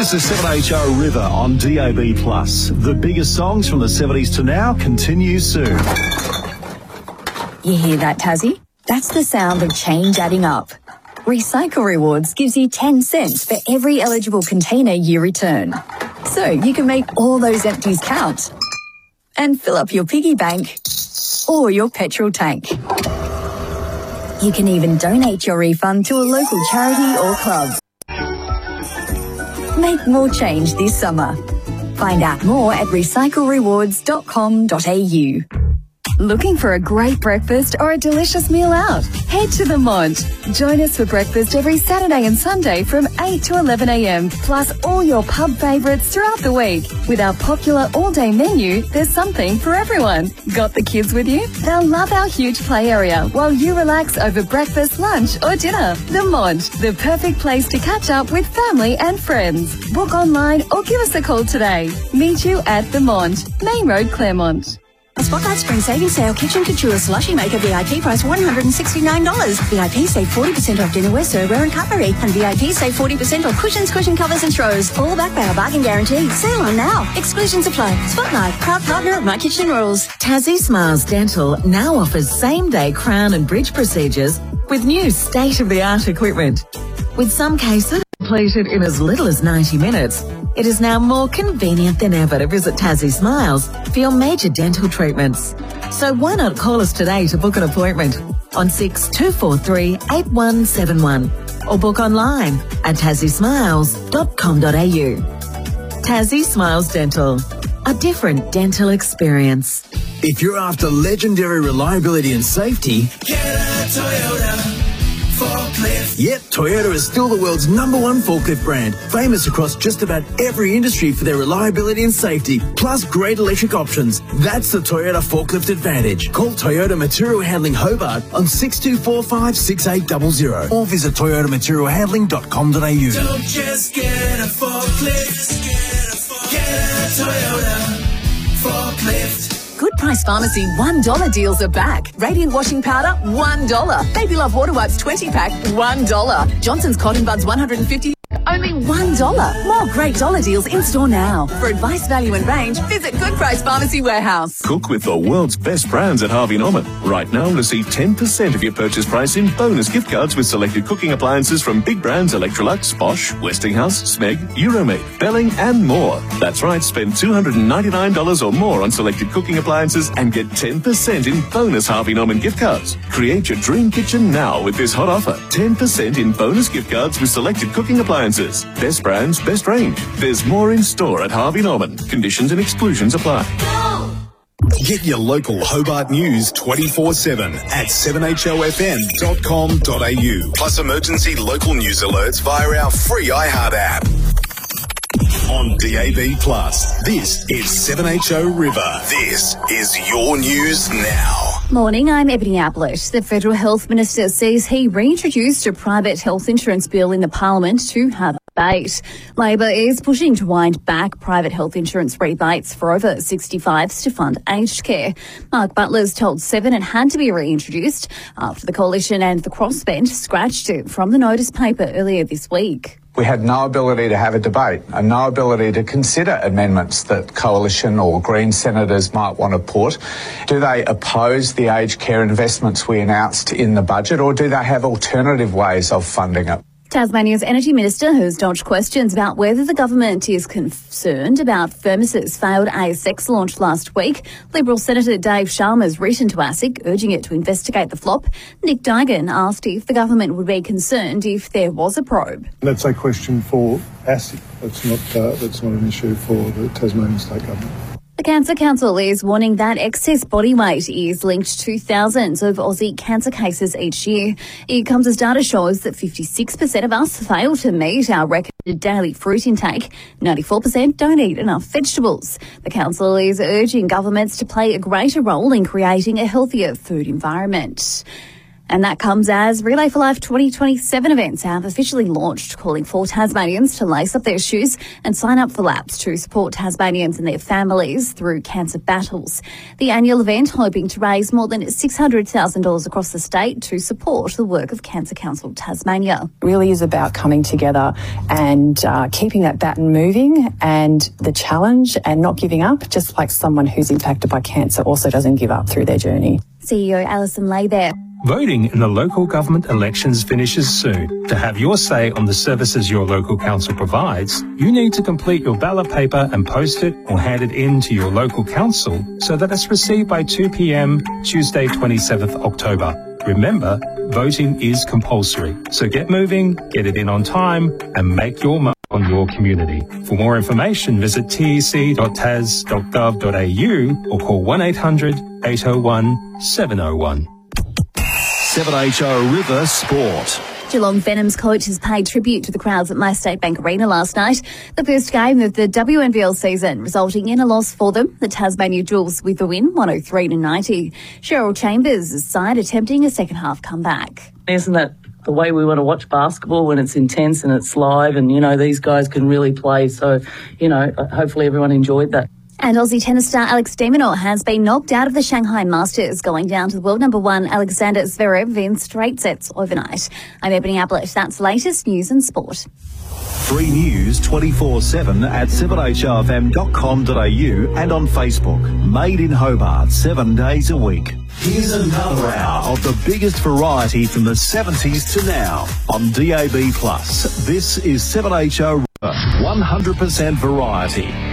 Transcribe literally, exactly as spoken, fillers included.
is the seven H O River on D A B plus. The biggest songs from the seventies to now continue soon. You hear that, Tassie? That's the sound of change adding up. Recycle Rewards gives you ten cents for every eligible container you return. So you can make all those empties count and fill up your piggy bank or your petrol tank. You can even donate your refund to a local charity or club. Make more change this summer. Find out more at recycle rewards dot com dot a u. Looking for a great breakfast or a delicious meal out? Head to the Mont. Join us for breakfast every Saturday and Sunday from eight to eleven a m, plus all your pub favourites throughout the week. With our popular all-day menu, there's something for everyone. Got the kids with you? They'll love our huge play area while you relax over breakfast, lunch or dinner. The Mont, the perfect place to catch up with family and friends. Book online or give us a call today. Meet you at the Mont, Main Road, Claremont. Spotlight Spring Savings Sale Kitchen Couture Slushy Maker V I P price one hundred sixty-nine dollars. V I P save forty percent off dinnerware, serveware and cutlery. And V I P save forty percent off cushions, cushion covers and throws. All backed by our bargain guarantee. Sale on now. Exclusions apply. Spotlight, proud partner of My Kitchen Rules. Tassie Smiles Dental now offers same-day crown and bridge procedures with new state-of-the-art equipment. With some cases completed in as little as ninety minutes, it is now more convenient than ever to visit Tassie Smiles for your major dental treatments. So why not call us today to book an appointment on six two four three eight one seven one or book online at tassie smiles dot com dot a u. Tassie Smiles Dental, a different dental experience. If you're after legendary reliability and safety, get a Toyota forklift. Yep, Toyota is still the world's number one forklift brand, famous across just about every industry for their reliability and safety, plus great electric options. That's the Toyota Forklift Advantage. Call Toyota Material Handling Hobart on six two four five six eight zero zero or visit toyota material handling dot com dot a u. Don't just get a forklift, get a Toyota forklift. Good Price Pharmacy one dollar deals are back. Radiant washing powder, one dollar. Baby Love water wipes twenty pack, one dollar. Johnson's cotton buds one hundred fifty, only one dollar. More great dollar deals in store now. For advice, value and range, visit Good Price Pharmacy Warehouse. Cook with the world's best brands at Harvey Norman. Right now, receive ten percent of your purchase price in bonus gift cards with selected cooking appliances from big brands Electrolux, Bosch, Westinghouse, Smeg, Euromate, Belling and more. That's right, spend two hundred ninety-nine dollars or more on selected cooking appliances and get ten percent in bonus Harvey Norman gift cards. Create your dream kitchen now with this hot offer. ten percent in bonus gift cards with selected cooking appliances. Best brands, best range. There's more in store at Harvey Norman. Conditions and exclusions apply. Get your local Hobart news twenty-four seven at seven h o f m dot com dot a u. Plus emergency local news alerts via our free iHeart app. On D A B plus, this is seven H O River. This is your news now. Morning, I'm Ebony Ablett. The Federal Health Minister says he reintroduced a private health insurance bill in the Parliament to have a debate. Labor is pushing to wind back private health insurance rebates for over sixty-fives to fund aged care. Mark Butler's told Seven it had to be reintroduced after the Coalition and the Crossbench scratched it from the notice paper earlier this week. We had no ability to have a debate and no ability to consider amendments that Coalition or Green senators might want to put. Do they oppose the aged care investments we announced in the budget, or do they have alternative ways of funding it? Tasmania's Energy Minister has dodged questions about whether the government is concerned about Firmus's failed A S X launch last week. Liberal Senator Dave Sharma's written to ASIC urging it to investigate the flop. Nick Duigan asked if the government would be concerned if there was a probe. That's a question for ASIC. That's not, uh, that's not an issue for the Tasmanian State Government. The Cancer Council is warning that excess body weight is linked to thousands of Aussie cancer cases each year. It comes as data shows that fifty-six percent of us fail to meet our recommended daily fruit intake. ninety-four percent don't eat enough vegetables. The council is urging governments to play a greater role in creating a healthier food environment. And that comes as Relay for Life twenty twenty-seven events have officially launched, calling for Tasmanians to lace up their shoes and sign up for laps to support Tasmanians and their families through cancer battles. The annual event hoping to raise more than six hundred thousand dollars across the state to support the work of Cancer Council Tasmania. It really is about coming together and uh, keeping that baton moving and the challenge and not giving up, just like someone who's impacted by cancer also doesn't give up through their journey. C E O Alison Lay there. Voting in the local government elections finishes soon. To have your say on the services your local council provides, you need to complete your ballot paper and post it or hand it in to your local council so that it's received by two p.m. Tuesday, twenty-seventh October. Remember, voting is compulsory, so get moving, get it in on time, and make your mark on your community. For more information, visit t e c dot t a s dot gov dot a u or call one eight hundred eight oh one seven oh one. seven H O River Sport. Geelong Venom's coaches paid tribute to the crowds at MyState Bank Arena last night, the first game of the W N B L season, resulting in a loss for them. The Tasmania Jewels with the win, one oh three to ninety. Cheryl Chambers' side attempting a second half comeback. Isn't that the way we want to watch basketball, when it's intense and it's live and, you know, these guys can really play. So, you know, hopefully everyone enjoyed that. And Aussie tennis star Alex de Minaur has been knocked out of the Shanghai Masters, going down to the world number one Alexander Zverev in straight sets overnight. I'm Ebony Ablett. That's the latest news and sport. Free news twenty-four seven at seven h o f m dot com dot a u and on Facebook. Made in Hobart, seven days a week. Here's another hour of the biggest variety from the seventies to now on D A B plus. This is seven H O one hundred percent variety.